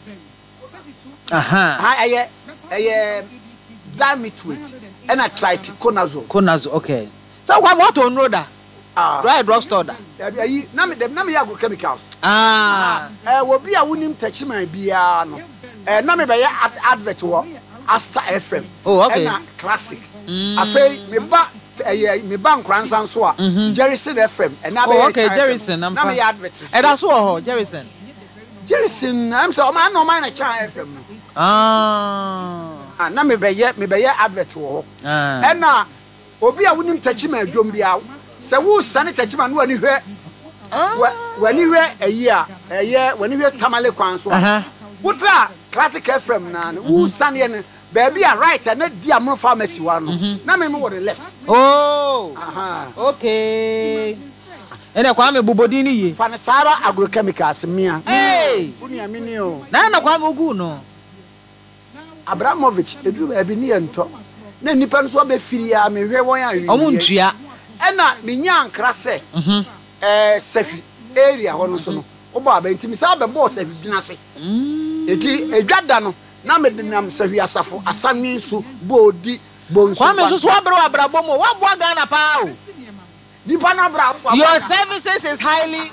Speaker 4: aha
Speaker 1: ha eye eye dametwat ena triconazole
Speaker 4: conazole okay so kwame what on road ah right drugstore da
Speaker 1: ayi na me na me yago chemicals
Speaker 4: ah
Speaker 1: eh wo bia wonim tachima bia no eh na me be advert wo Asta F M
Speaker 4: oh okay
Speaker 1: ena classic afei me ba eh me ba nkransan so a Jerryson F M and
Speaker 4: oh okay Jerryson na
Speaker 1: me advertise
Speaker 4: e da so ho Jerryson
Speaker 1: Jerryson I'm so man no man na Chan F M
Speaker 4: ah
Speaker 1: ah na me be ye me be ye advert wo
Speaker 4: ah
Speaker 1: and na obi a wonim tachima adwom bia se wo sane tachima no ani hwe wani hwe ayi a eye wani hwe tamale kwan so
Speaker 4: aha
Speaker 1: wotra classic F M na wo sane ne baby are right and na di amro pharmacy wa no na me me wo the left
Speaker 4: oh
Speaker 1: aha
Speaker 4: okay ene kwa me bobodi ni ye
Speaker 1: fa ne Sara agrochemicals mia
Speaker 4: hey
Speaker 1: uni amini o
Speaker 4: na na kwa me ogu no
Speaker 1: Abramovich edu baby ni ento na nipa nso be firi ya me hwe won ya
Speaker 4: omuntua
Speaker 1: ena me nya ankra se mhm eh safi area ho no so no obo abentimi sa be boss safi binase mm eti edwada no na me dinam safi asafo asanwi nso bodi bonso
Speaker 4: kwa me so so abro abrabo mo wa boa Ghana pa o
Speaker 1: nipa na bra
Speaker 4: your services is highly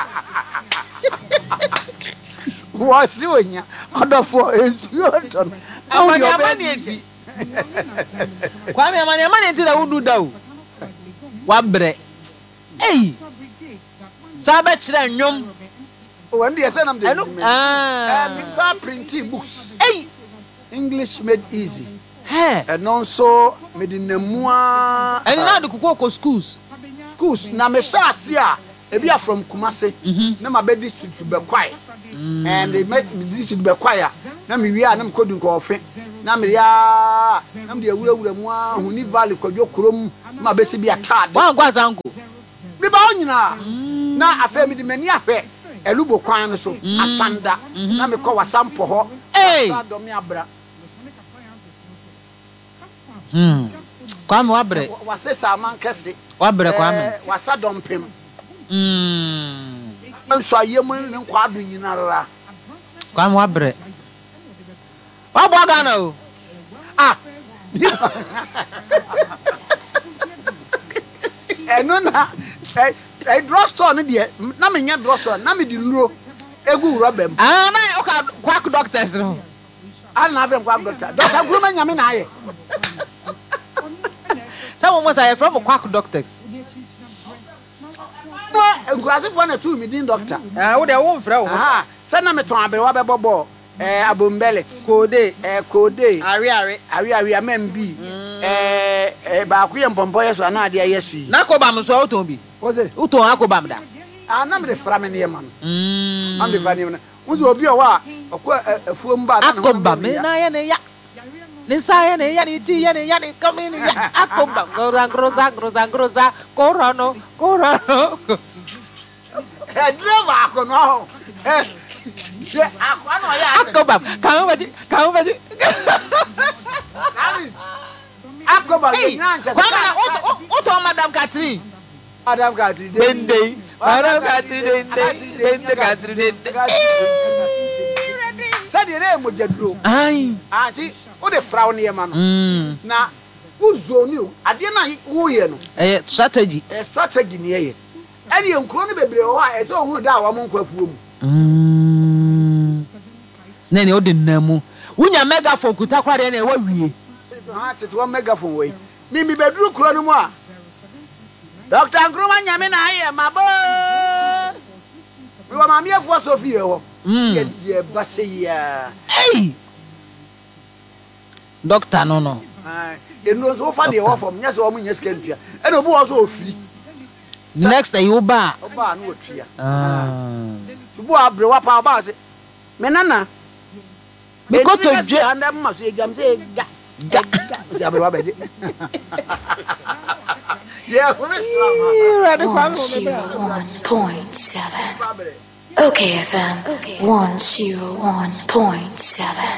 Speaker 1: was doing odofo esuoton
Speaker 4: amani amani enti kwa me amani amani enti na wudu da o wa bre eh sabe kire nwom
Speaker 1: when they say nam dey
Speaker 4: ah
Speaker 1: eh mixer printing books
Speaker 4: eh
Speaker 1: English made easy
Speaker 4: eh
Speaker 1: and also made in nemua
Speaker 4: and now the kokoko schools
Speaker 1: schools na me shase a ebi are from Kumase na ma be district be kwai and they make me district be kwai na me wi a na me kodu ko ofe na me ya na me wura wura mu a huni valley kwadwo krom ma besi bi atade
Speaker 4: wa ngwa zango
Speaker 1: bi ba onyina na afa mi di mani afa elubo kwan no so asanda na me ko wasampo ho asa mi abra
Speaker 4: mm kwa me wabre
Speaker 1: wasesa man kese
Speaker 4: wabre kwa me
Speaker 1: wasa dompem
Speaker 4: mm
Speaker 1: nso ayemu ne nkwa adu nyinara
Speaker 4: kwa me wabre wa bo Ghana o
Speaker 1: ah eno na eh eh drugstore no de na me nya drugstore na me di nuro egu robem
Speaker 4: ah na oka quack doctors no
Speaker 1: ana na avem quack doctor doctor guru nya me na aye
Speaker 4: some mo say from quack doctors
Speaker 1: no ngwase fo na tu me din doctor
Speaker 4: ah wo de wo mfra wo
Speaker 1: aha se na me ton abere wa be bobo eh abombelet
Speaker 4: kode
Speaker 1: eh kode
Speaker 4: ari ari
Speaker 1: ari ari amembi eh eh ba ku ye mpompo yeso ana ade yeso yi
Speaker 4: na ko ba mo so uton bi
Speaker 1: o se
Speaker 4: uton akobam da
Speaker 1: ah na me de fra me ne man
Speaker 4: mm
Speaker 1: am de fa ne man wo zo obi o wa okọ afuom ba na
Speaker 4: akobam me na ye ne ya ne sa ye ne ya ni ti ye ne ya ni come ni ya akobam groza groza groza groza korono korono
Speaker 1: eh driver akono eh ye akono ya
Speaker 4: akobam kan ba ji kan ba ji
Speaker 1: akoba nya ncha
Speaker 4: kwa na o to madam Catherine
Speaker 1: madam Catherine
Speaker 4: dende madam Catherine dende dende Catherine dende
Speaker 1: sa de re mo jaduro
Speaker 4: ai
Speaker 1: ati o de fraw ne ma no
Speaker 4: mm
Speaker 1: na uzo ni o ade na wo ye no
Speaker 4: eh strategy
Speaker 1: eh strategy ni ye ene enkuro ne bebre ho a e so hu da wa mo nkwafuo mu
Speaker 4: mm na ne o de namu wunya megaphone kuta kwade na e wa wie
Speaker 1: ha tete wa megaphone we mi mi beduru kuro no mu a Doctor Nkrumah nyame na aye mabo we wa mami afo Sophie ho ye ye baseya
Speaker 4: hey doctor no no
Speaker 1: ah eno so fa de ho fom nya so o munya skantua eno obu ho so ofiri
Speaker 4: next day you ba
Speaker 1: oba na otua
Speaker 4: ah
Speaker 1: tubu abre wa pa ba se menana
Speaker 4: me ko to dwe
Speaker 1: anda ma so egam se ga ga se abre wa be de yeah
Speaker 6: one oh one point seven Okay F M one oh one point seven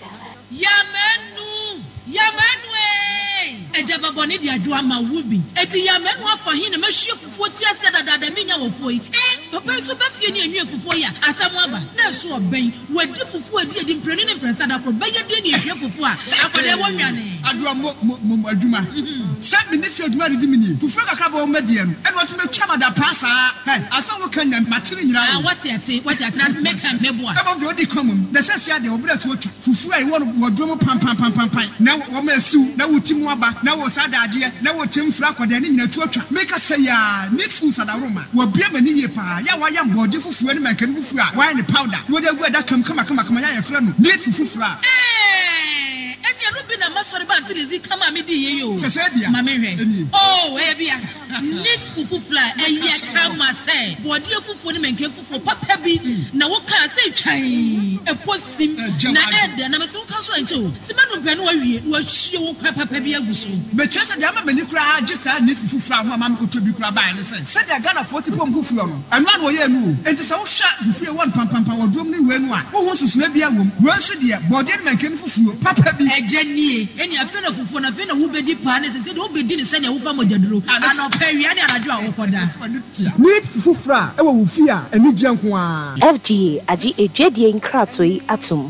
Speaker 7: Yamenu Yamenu ejaba boni di adwo ama wubi eti Yamenu afa hin na mahwie fufuo ti ase dada da menya wofo yi eh papa so ba fie ni enwe fufuo ya asam aba na so oben wadi fufuo adi adi mpreni ne mpresa da ko beye di ni ehwe fufuo a akode wo nwane
Speaker 8: adwo mo adwuma se me ne fie adwuma di mi ni fufuo kakra ba o medie no ene wotu metwa mada pasa he aso wo kan na matiri nyira
Speaker 7: ah wati ati wati ati na make am mebo a
Speaker 8: eba do di komum na se se ade obra tu otwa fufuo ai wo no dwo mo pam pam pam pam na wo ma asiu na wo timu aba na wo sadade na wo temfra kwade ne nyina tu otwa make say ya need food sadaroma wo bia mani ye pa ya wa ya mbode fufuo ne mankan fufuo a wa ne powder wo de gu da kam kama kama kama ya ya fra no need fufuo a
Speaker 7: eh eni anu bi na masori ba antilizi kama me di ye yo
Speaker 8: se se bia
Speaker 7: ma me hwe oh e bia need fufuo e ye kama say bode fufuo ne mankan fufuo papa bi na wo ka say twan e posim na ede na me se wo ka so ancho simanu pe no wa wie wa hie wo kwa papa bi aguso
Speaker 8: be chese de ama mani kura je sa need fufuo a ho ama me ko to bi kura ba ne se se de Ghana forty pom fufuo no anu anu ye nu enti se wo hwa fufuo won pam pam pam wodrom ni we nu a wo ho susuna bia wom wo so de bode ne mankan fufuo papa bi
Speaker 7: ejanie eni afi na fufuo na afi na wo bedi pa ne se se de wo bedi ne se ne wo fa mojaduro ana pa wi ani anadwo a wo koda
Speaker 8: need fufuo a e wo wo fi a eni gye nko a
Speaker 9: F G A agi ejedie nkratoi atum.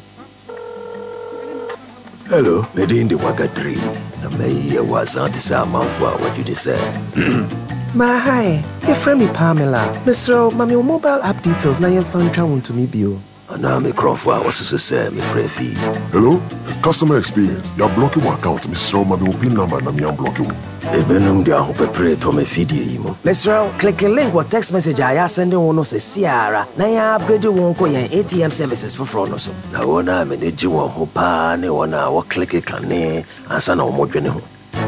Speaker 10: Hello, Medindi Wagadri. Na me was antisa manfwa what you say.
Speaker 11: Ma hi, your friend me Pamela. Mister Mami mobile app details na yen fan twa won to me bio.
Speaker 10: Ana me Crawford was so say me free fee.
Speaker 12: Hello, customer experience. You are blocking my account, Mister Mami pin number na me am blocking.
Speaker 10: Ebenum dia ho pepre to me feedie imo.
Speaker 11: Mister click a link what text message I sending one no se Ciara. Na ya upgrade won ko yen A T M services for front no so.
Speaker 10: Na wona me ne ji won ho pa ne wona wo click kane ansa na wo modwene ho.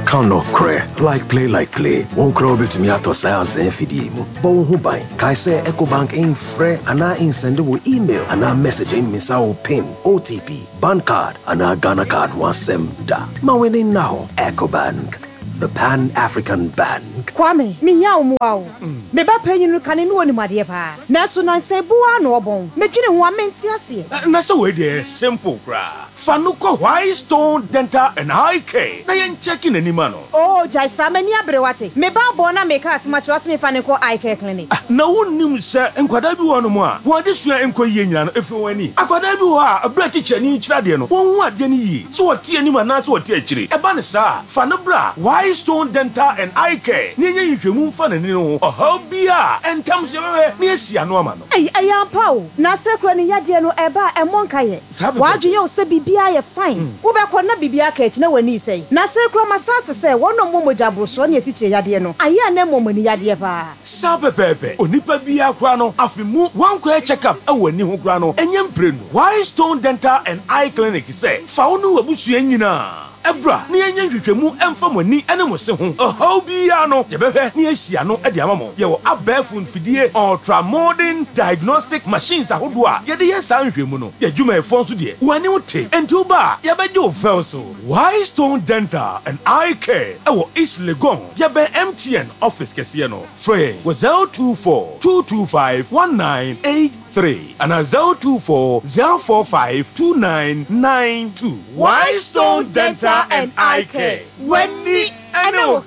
Speaker 10: aka no kre like play like play won kro betumi ato science and fidie mu bo hu ban kai say Ecobank in free ana in send wo email ana message in misa wo pin O T P ban card ana Ghana card one sem da ma winning now Ecobank, the Pan-African Bank.
Speaker 9: Kwame, me ya umuwa. Me ba penyin no kane no woni made pa. Na so na se bua no obon. Me dwene ho amenti ase.
Speaker 13: Na so we dey simple kra. Fanuko White Stone Dental and Eye Care. Na yen checking anima no.
Speaker 9: Oh, jai samani abrewate. Me ba bo na make as match was me Fanuko Eye Care clinic.
Speaker 13: Na wonnim se enkwada bi wo no mo a. Wo de sua enko yie nyina no efi wani. Akwada bi wo a abra teacher ni kira de no. Won hu ade ni yi. So wo tie anima na so wo tie akire. E ba ne sa. Fanubra White Stone Dental and Eye Care. Ni nye yihwemu mfa na ni no. Oho bia entam se we ni asia no ama no.
Speaker 9: Ai ai ampa o. Na se kro ni yade no e ba e monka ye. Wa adwe ye se bibia ye fine. Wo be kọ na bibia ka echi na wani sei. Na se kro masate se wono momoja broso na esiche yade no. Aya na momani yade pa.
Speaker 13: Sa pepepe. Onipa bia kwa no afimu wan kọ check up e wani ho kra no. Enye mpre no. White Stone Dental and Eye Clinic say fa wonu wabusua nyina. Ebra ni enye hwehwemu emfa mani ene mo se ho oho bia no ye behwe ni asia no e de amamo ye wo abafun fidie ultra modern diagnostic machines ahodo a ye de ye san hwehmu no ye dwuma e fon so de wani wote enti ba ye be je ofel so White Stone Dental and Eye Care e wo East Legon ye be M T N office kese no free wo zero two four two two five one nine eight three and a zero two four zero four five two nine nine two. White Stone Dental and Eye Care. Wendy Ano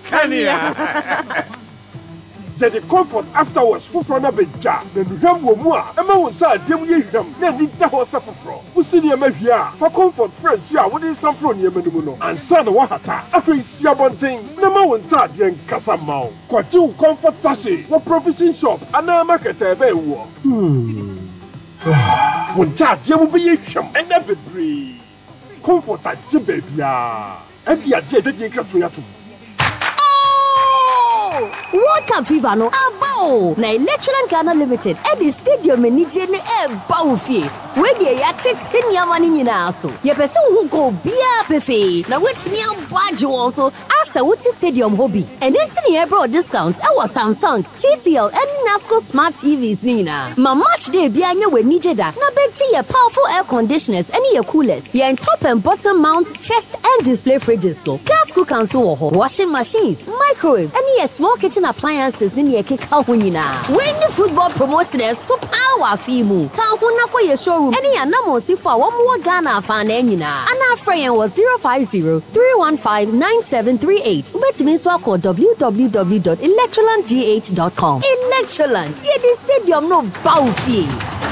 Speaker 13: Kania.
Speaker 14: The comfort afterwards for from a big jar. Then you have one more. A moment, Jim, you them. Then you tell us suffer from. We see you make here for comfort, friends. You are within some from your menuno and son of Wahata. After you see one thing, no moment, Yen Casamount. Quatu comfort sachet, what provision shop, and now market a bay war. Hmm. One charge, you will be a sham and never breathe. Comfort at Jibabia. And the agenda you got to.
Speaker 15: World Cup fever no abo na Electroland Ghana Limited at the stadium ni je ne e ba ofie we de ya tete niama ni nyina so ye pese hu go bia pefe na wetimi abwaje won so asa wuti stadium hobby and enti ne ebro discounts e was Samsung, T C L and Nasco smart T Vs ni nyina ma match day bia nya we ni jeda na bechi ye powerful air conditioners and ye coolers ye top and bottom mount chest and display fridges no gas cookers so ho washing machines microwaves and ye small kitchen appliances ni ye keka ho nyina when the football promotion so power fimu ka ho na kwa ye showroom any anamo si for one more Ghana fan nyina ana friend was zero five zero three one five nine seven three eight ubetimi so call w w w dot electroland g h dot com. Electroland ye the stadium no bawfie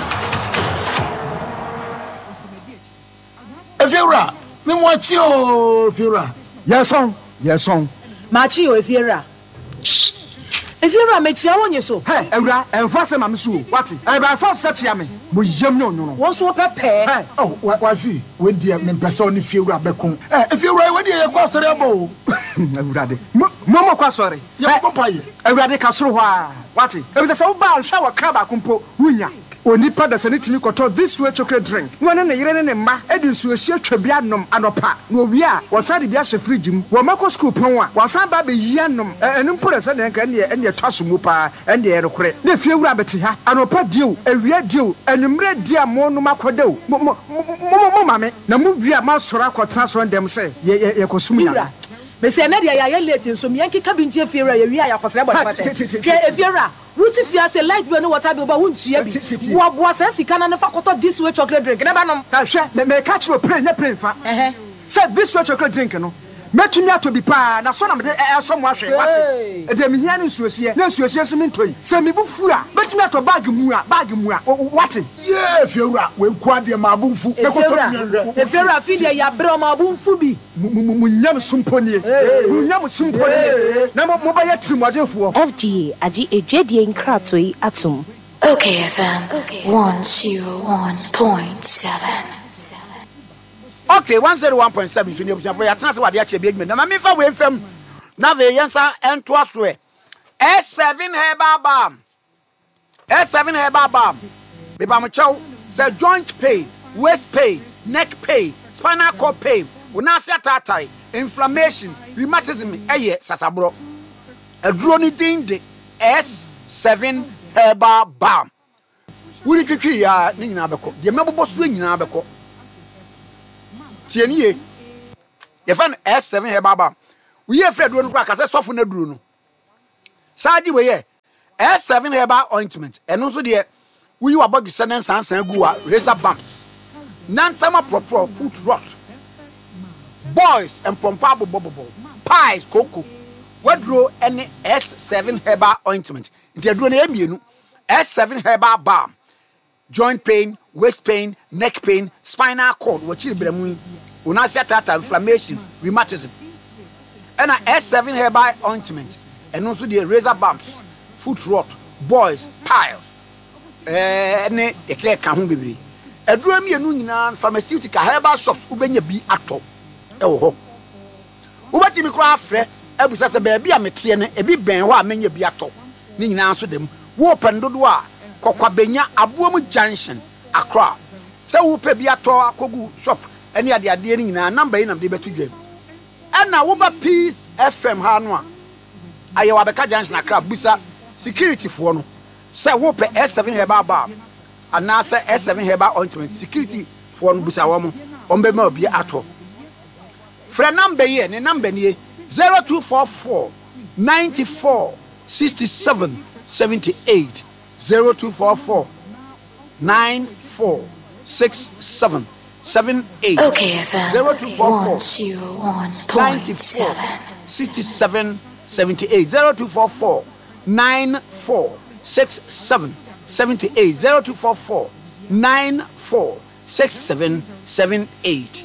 Speaker 1: Efiura me mo chi o Efiura yes on yes on
Speaker 4: ma chi o Efiura Efiura me chia wonye so
Speaker 1: hey Ewura enfa se mam so what e ba fa se chia me mo yam no no
Speaker 4: won so pepe
Speaker 1: hey oh wa fi we die me pese on Efiura bekon eh Efiura we die ye kwa sore abo Ewura de mo mo kwa sore ye ko paye Ewura de ka soro ho a what e be se se wo ba hwa wa kraba kompo wunya onipa da sane timi koto this way chocolate drink wona ne yire ne ne ma edi nsuo hie twabia nom anopa no wi a wasade bia hye fridge mu wo mako school pon a wasan ba be yi anom enu mpore se ne nka ne ene twaso mu pa ene ye rekore ne fie wura beti ha anopa dio awia dio enumre dia mo no makodew mo mo mo mame na mu wi a ma sora kwotena so ndem se ye ye kosum ya
Speaker 4: me se na dia ya ye late nso me yanki kabinje Efiura ye wi a yakosere botete ke Efiura Ruti fia say light be no water be oba huntua bi wo boa say sika na fa koto this way chocolate drink na ba nom
Speaker 1: ka hwe me me catch we pray nya pray fa eh say this way chocolate drink no metumi ato bi pa na so na me de eso mo ahwe wate e de me hia ne nsuosie na nsuosie so me ntoi say me bu fu a metumi ato bag mu a bag mu a wate ye Efiura we kwa de ma bu fu me koto
Speaker 4: me Efiura fi de ya bre ma bu fu bi
Speaker 1: mu nyam sumponie mu nyam sumponie na mo ba ya trimodefo
Speaker 9: F G A agi ejedie nkratoi atom
Speaker 6: Okay F M one oh one point seven.
Speaker 1: Okay, one oh one point seven so nebusia for ya tena se wade a chebe adwuma na ma me fa we mfam na ve yensa ento aso e S seven herbal balm S seven herbal balm be ba mo chow say joint pain, waist pain, neck pain, spinal cord pain, una se atatai inflammation rheumatism eye sasabro aduro ni din de S seven herbal balm wuri twitwi ya ni nyina beko de mebobo so nyina beko tieniye ye fan S seven herbal balm we ye fred wonu kwa kase sofo na duro no saji we ye S seven herbal ointment eno so de we you about senen sansan gu a razor bumps nantama proper foot rot boys and pompable bobobo pies cocoa wadro any S seven herbal ointment nti aduro na emienu S seven herbal balm joint pain waist pain neck pain spinal cord wachiri bremu una tata inflammation rheumatism and S seven herbal ointment and also the razor bumps foot rot boys piles eh ne ekle ka ho bebiri aduro emienu nyina pharmaceutical herbal shops ubenya bi ato ewo ho ubati mi kra afre abusa se ba bia mete ne ebi ben ho amenya bi ato ni nyina so dem wo pendodo a kokwa benya aboam junction Accra se wo pe bi ato akogu shop ene ade ade ni nyina number yi nam de betu dwam ana wo ba Peace F M ha no a aye wa beka junction Accra busa security fo no se wo pe S seven herbal balm ana se S seven herbal ointment security fo no busa wo mo ombe ma obi ato Fre number here, ne number ni zero two four four nine four six seven seven eight zero two four four nine four six seven seven eight
Speaker 6: Okay, F M
Speaker 1: zero two four four
Speaker 6: one oh one point seven
Speaker 1: six seven seven eight zero two four four nine four six seven seven eight zero two four four nine four six seven seven eight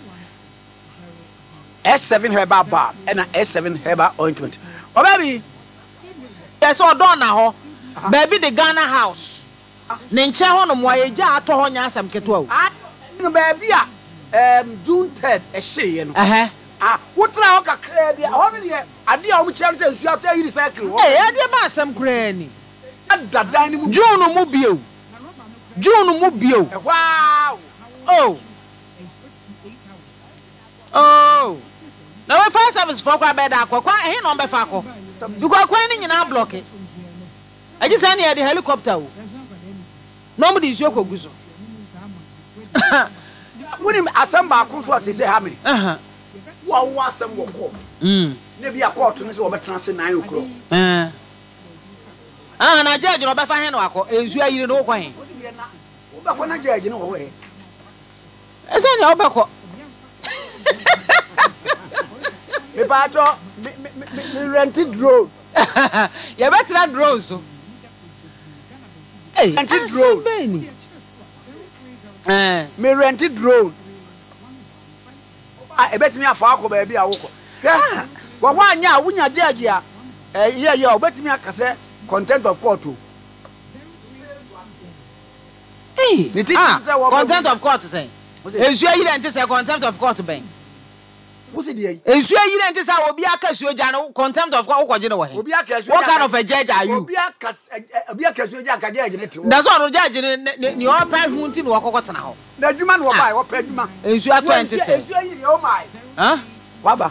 Speaker 1: S seven herbal balm and a S seven herbal ointment. Oh baby,
Speaker 4: yes, or donna ho. Baby, the Ghana house. Nencha ho no moyeja ato ho nya asam keto.
Speaker 1: Ah, no baby ah, um June third e she no.
Speaker 4: Eh
Speaker 1: ah, wotra ho kakra bia ho no de ade a wo chere se nsu ato yi recycle ho.
Speaker 4: Eh, ade ma asam kra ni.
Speaker 1: Adadan ni mu
Speaker 4: June mu bio. June mu bio.
Speaker 1: Wow.
Speaker 4: Oh. Oh. Na we fire service for kwa bed akwa kwa ehe no be fa akọ because kwa ni nyina block e aji say na the helicopter o no mo di isu okogu so
Speaker 1: woni asem ba akọ so asese ha me
Speaker 4: aha
Speaker 1: wa wa asem wo ko
Speaker 4: mm
Speaker 1: na bi akọ to ne se wo betran se nine o'clock
Speaker 4: eh ah na judge no be fa he no akọ ensu ayire no kwa he
Speaker 1: wo be ko na judge no wo he
Speaker 4: ese ni wo be ko
Speaker 1: Me pato me me me rented drone.
Speaker 4: Ya betra drone so.
Speaker 1: Hey, rented drone.
Speaker 4: Eh,
Speaker 1: me rented drone. Ah, e betimi afa akọ ba bia wokọ. Hwe. Wa wa anya wunya judge a eh ye ye o betimi akase content of court o.
Speaker 4: Hey, ah, content of court say. Ensu ayi ente say content of court ben.
Speaker 1: What's it here?
Speaker 4: Ensu ayi ente say obi aka suo ja no contempt of court ukoje no wo he.
Speaker 1: Obi aka suo.
Speaker 4: What kind of a judge are you?
Speaker 1: Obi aka obi aka suo ja ka judge ne te.
Speaker 4: That's all judge ne ni o pa hu nti no kokotena ho.
Speaker 1: Na adwuma no obai wo pa adwuma.
Speaker 4: Ensu ato ente say.
Speaker 1: Ensu ayi o mai.
Speaker 4: Huh?
Speaker 1: Waba.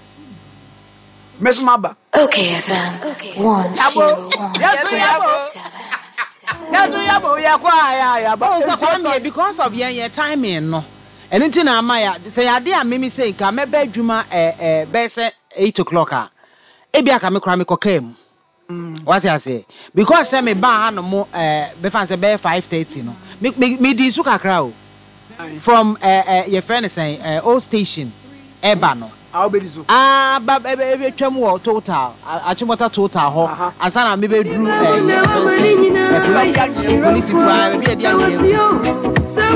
Speaker 1: Miss Maba.
Speaker 6: Okay, F M one zero one point seven
Speaker 1: Yazo yabo yakwa ya ya ba.
Speaker 4: So because of your timing no. Anything na amaya say ade a meme say ka meba adwuma eh eh be say eight o'clock a e bia ka me kra me kokam what I say because say me ba ha no mo eh be fan say be five thirty no me me di su kakra o from eh eh your friend say eh old station eba no
Speaker 1: how be so
Speaker 4: ah ba e be twam wo total achimota total ho asa na me be dru eh police fire be dia dia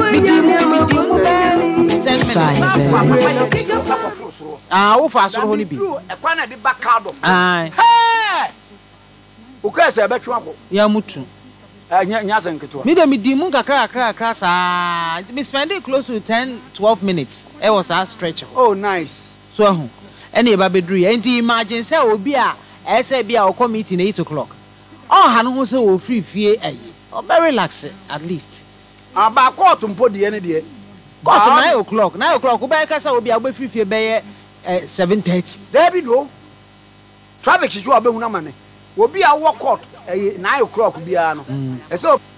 Speaker 4: Ah, wo fa so ho ni bi.
Speaker 1: E kwa na de back out of.
Speaker 4: Ah.
Speaker 1: Hey! O ka se be twa ko.
Speaker 4: Ya mutu.
Speaker 1: Eh nya nya san keto.
Speaker 4: Me dem di mu kakra kakra kakra sa. Me spending close to ten twelve minutes. It was a stretch.
Speaker 1: Oh nice.
Speaker 4: So ho. Ene e ba bedru ye. Enti imagine say obi a e say bia o committee na eight o'clock. Oh ha no ho say o free fie ayi. O very relax at least.
Speaker 1: Aba court mpo de ne de.
Speaker 4: court nine o'clock nine o'clock wo be kasa obi agbe fifie be eh seven thirty.
Speaker 1: There be no traffic is what be hu na mane obi a wo court eh nine o'clock bia no e so